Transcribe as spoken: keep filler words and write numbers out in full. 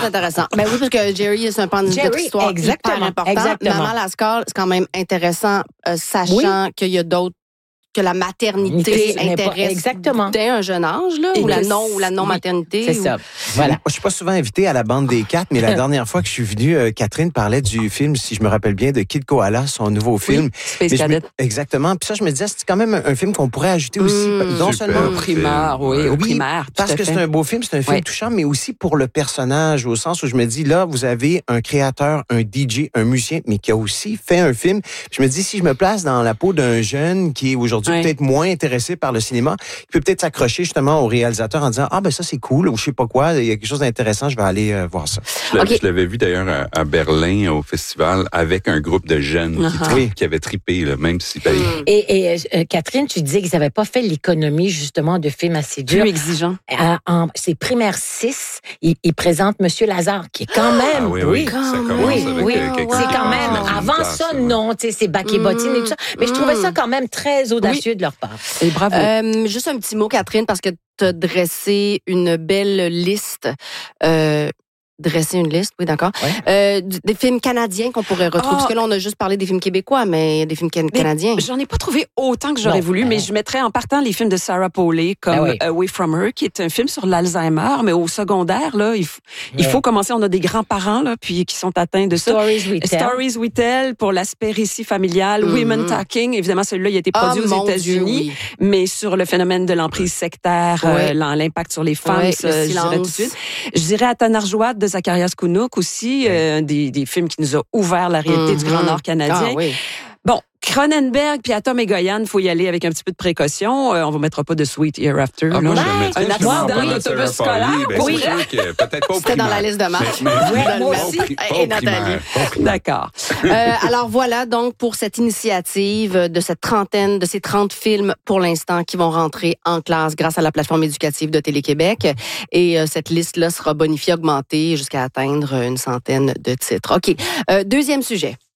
intéressant. Ben oui, parce que Jerry, c'est un pan de Jerry, notre histoire exactement, hyper important. exactement. Maman Lascar, c'est quand même intéressant, euh, sachant Oui. qu'il y a d'autres que la maternité N'est pas- intéresse exactement. dès un jeune âge, là, Et ou la que non ou la non oui, maternité. C'est ou... ça. Voilà. Voilà. Je suis pas souvent invité à la bande des quatre, mais la dernière fois que je suis venu, euh, Catherine parlait du film, si je me rappelle bien, de Kid Koala, son nouveau film. Space Mais je me- Cadet. Exactement. Puis ça, je me disais, c'est quand même un, un film qu'on pourrait ajouter aussi, Mmh. non Super. seulement Au primaire, oui, au Oui, primaire. tout parce à que fait. c'est un beau film, c'est un film Ouais. touchant, mais aussi pour le personnage, au sens où je me dis, là, vous avez un créateur, un D J, un musicien, mais qui a aussi fait un film. Je me dis, si je me place dans la peau d'un jeune qui est aujourd'hui Ouais. peut-être moins intéressé par le cinéma, qui peut peut-être s'accrocher justement au réalisateur en disant, ah ben ça c'est cool, ou je sais pas quoi, il y a quelque chose d'intéressant, je vais aller euh, voir ça. Je l'avais, Ok. je l'avais vu d'ailleurs à, à Berlin au festival avec un groupe de jeunes qui, Uh-huh. tri- qui avaient trippé, là, même si ben, Mm. Et, et euh, Catherine, tu disais qu'ils n'avaient pas fait l'économie, justement, de films assez durs. Plus exigeant. À- en ses primaires six, ils il présentent Monsieur Lazare, qui est quand même... ah oui, oui, quand ça même. commence Oui, avec oui, euh, quelqu'un c'est qui quand commence même... dans une Avant classe, ça, là, non, tu sais, c'est bac et bottines et tout ça. Mais je trouvais ça quand même très audacieux de leur part. Et bravo. Euh, juste un petit mot, Catherine, parce que tu as dressé une belle liste. Euh, dresser une liste, oui, d'accord. Ouais. Euh, d- des films canadiens qu'on pourrait retrouver. Ah. Parce que là, on a juste parlé des films québécois, mais il y a des films can- Mais canadiens. J'en ai pas trouvé autant que j'aurais Non, voulu, ben mais non. je mettrais en partant les films de Sarah Polley comme Ben oui. Away From Her, qui est un film sur l'Alzheimer, mais au secondaire, là, il, f- il Ouais. faut commencer. On a des grands-parents, là, puis qui sont atteints de ça. Stories We Tell. Stories We Tell pour l'aspect récit familial, Mhm. Women Talking. Évidemment, celui-là, il a été Ah, produit aux mon Dieu, États-Unis, oui. mais sur le phénomène de l'emprise sectaire, Ouais. euh, l'im- l'impact sur les femmes, Ouais, ça, le je dirais silence. tout de suite. Je dirais à Tanarjoat de Zacharias Kunuk aussi, euh, des, des films qui nous a ouvert la réalité du Mhm. Grand Nord canadien. Ah, oui. Bon, Cronenberg puis Atom et Goyan, faut y aller avec un petit peu de précaution. Euh, on vous mettra pas de Sweet Hereafter. Ah, là. moi, je Ouais, le mettrais un justement accident pas dans d'autobus Sarah Polley. scolaire, Ben, oui. c'est sûr que peut-être pas au C'était dans la primaire. liste de marche. Mais- mais- Ouais, pas moi au aussi. pri- pas Et au Nathalie. primaire, pas au primaire. D'accord. Euh, alors voilà donc pour cette initiative de cette trentaine, de ces trente films pour l'instant qui vont rentrer en classe grâce à la plateforme éducative de Télé-Québec. Et euh, cette liste-là sera bonifiée, augmentée jusqu'à atteindre une centaine de titres. OK. Euh, deuxième sujet.